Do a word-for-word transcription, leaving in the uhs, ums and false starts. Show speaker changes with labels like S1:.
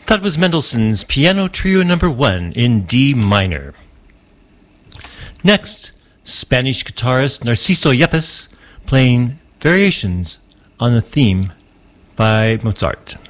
S1: That was Mendelssohn's Piano Trio Number One in D minor. Next, Spanish guitarist Narciso Yepes playing variations on the theme by Mozart.